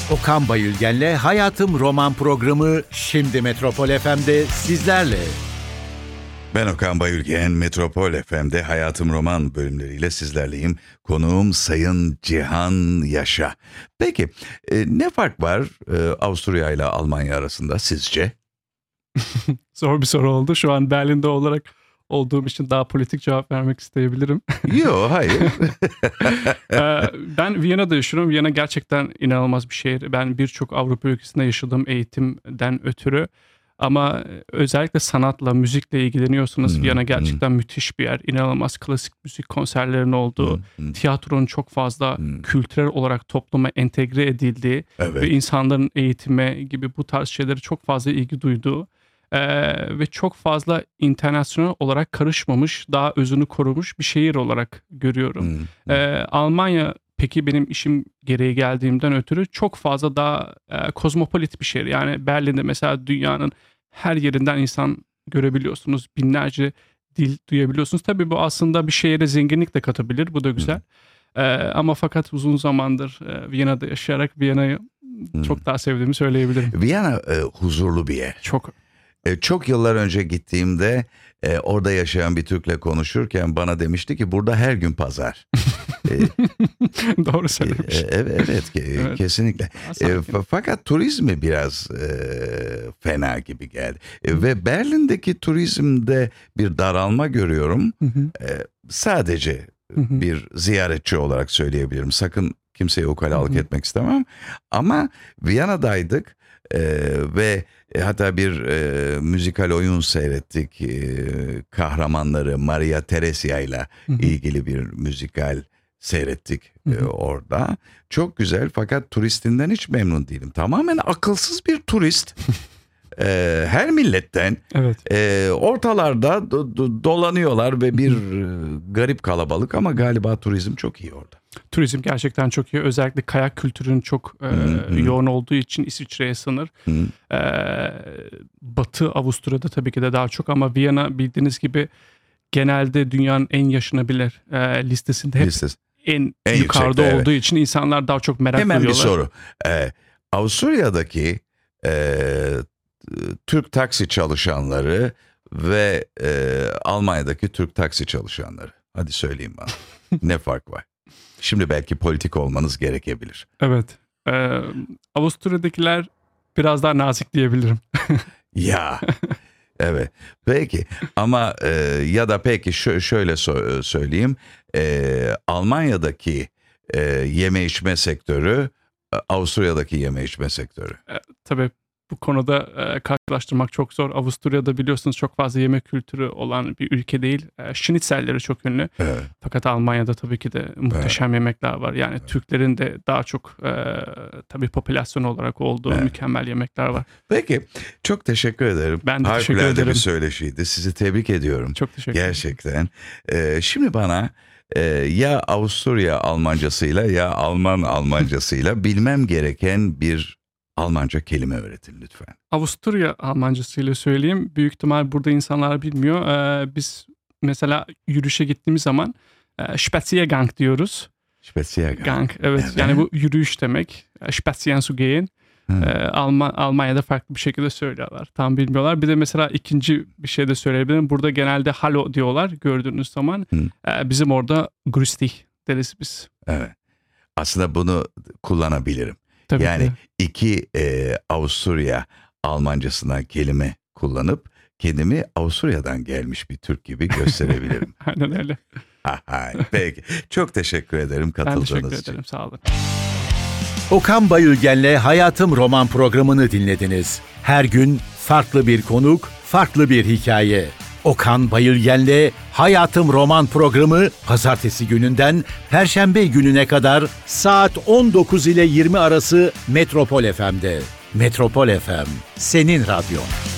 Okan Bayülgen'le Hayatım Roman programı şimdi Metropol FM'de sizlerle. Ben Okan Bayülgen, Metropol FM'de Hayatım Roman bölümleriyle sizlerleyim. Konuğum Sayın Cihan Yaşa. Peki ne fark var Avusturya ile Almanya arasında sizce? Zor bir soru oldu. Şu an Berlin'de olduğum için daha politik cevap vermek isteyebilirim. Yok, hayır. Ben Viyana'da yaşıyorum. Viyana gerçekten inanılmaz bir şehir. Ben birçok Avrupa ülkesinde yaşadım eğitimden ötürü. Ama özellikle sanatla, müzikle ilgileniyorsanız Viyana gerçekten müthiş bir yer. İnanılmaz klasik müzik konserlerinin olduğu, tiyatronun çok fazla kültürel olarak topluma entegre edildiği ve insanların eğitime gibi bu tarz şeyleri çok fazla ilgi duyduğu ve çok fazla internasyonel olarak karışmamış, daha özünü korumuş bir şehir olarak görüyorum. Almanya peki benim işim gereği geldiğimden ötürü çok fazla daha kozmopolit bir şehir. Yani Berlin'de mesela dünyanın her yerinden insan görebiliyorsunuz. Binlerce dil duyabiliyorsunuz. Tabii bu aslında bir şehre zenginlik de katabilir. Bu da güzel. Ama fakat uzun zamandır Viyana'da yaşayarak Viyana'yı çok daha sevdiğimi söyleyebilirim. Viyana huzurlu bir yer. Çok. Çok yıllar önce gittiğimde orada yaşayan bir Türk'le konuşurken bana demişti ki burada her gün pazar. Doğru söylemiş. Evet. Kesinlikle. Fakat turizmi biraz fena gibi geldi. Ve Berlin'deki turizmde bir daralma görüyorum. Sadece bir ziyaretçi olarak söyleyebilirim. Sakın kimseye ukalalık etmek istemem. Ama Viyana'daydık ve hatta bir müzikal oyun seyrettik. Kahramanları Maria Theresia ile ilgili bir müzikal seyrettik orada. Çok güzel fakat turistinden hiç memnun değilim. Tamamen akılsız bir turist. Her milletten ortalarda dolanıyorlar ve bir garip kalabalık ama galiba turizm çok iyi orada. Turizm gerçekten çok iyi. Özellikle kayak kültürünün çok yoğun olduğu için İsviçre'ye sınır. Batı Avusturya'da tabii ki de daha çok ama Viyana bildiğiniz gibi genelde dünyanın en yaşanabilir listesinde hep en yukarıda olduğu için insanlar daha çok merak duyuyorlar. Hemen bir soru. Avusturya'daki Türk taksi çalışanları ve Almanya'daki Türk taksi çalışanları. Hadi söyleyin bana. Ne fark var? Şimdi belki politik olmanız gerekebilir. Evet. Avusturya'dakiler biraz daha nazik diyebilirim. Ya. Evet. Peki. Ama ya da peki şöyle söyleyeyim. Almanya'daki yeme içme sektörü, Avusturya'daki yeme içme sektörü. Tabii. Bu konuda karşılaştırmak çok zor. Avusturya'da biliyorsunuz çok fazla yemek kültürü olan bir ülke değil. Schnitzelleri çok ünlü. Evet. Fakat Almanya'da tabii ki de muhteşem yemekler var. Yani Türklerin de daha çok tabii popülasyon olarak olduğu mükemmel yemekler var. Peki. Çok teşekkür ederim. Ben de teşekkür ederim. Harikulade bir söyleşiydi. Sizi tebrik ediyorum. Çok teşekkür ederim. Gerçekten. Şimdi bana ya Avusturya Almancasıyla ya Alman Almancasıyla bilmem gereken bir Almanca kelime öğretin lütfen. Avusturya Almancasıyla söyleyeyim. Büyük ihtimal burada insanlar bilmiyor. Biz mesela yürüyüşe gittiğimiz zaman Spaziergang diyoruz. Spaziergang. Evet. Yani bu yürüyüş demek. Spazieren zu gehen. Almanya'da farklı bir şekilde söylüyorlar. Tam bilmiyorlar. Bir de mesela ikinci bir şey de söyleyebilirim. Burada genelde hallo diyorlar gördüğünüz zaman. Bizim orada grüß dich deriz biz. Evet. Aslında bunu kullanabilirim. Tabii yani ki. İki Avusturya Almancasından kelime kullanıp kendimi Avusturya'dan gelmiş bir Türk gibi gösterebilirim. Aynen öyle. Peki. Çok teşekkür ederim katıldığınız için. Ben teşekkür ederim. Sağ olun. Okan Bayülgen'le Hayatım Roman programını dinlediniz. Her gün farklı bir konuk, farklı bir hikaye. Okan Bayülgen'le Hayatım Roman programı pazartesi gününden perşembe gününe kadar saat 19 ile 20 arası Metropol FM'de. Metropol FM, senin radyon.